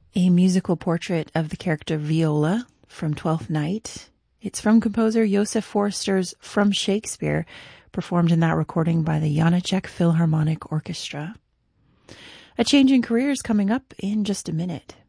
A musical portrait of the character Viola from Twelfth Night. It's from composer Josef Forster's From Shakespeare, performed in that recording by the Janáček Philharmonic Orchestra. A change in careers coming up in just a minute.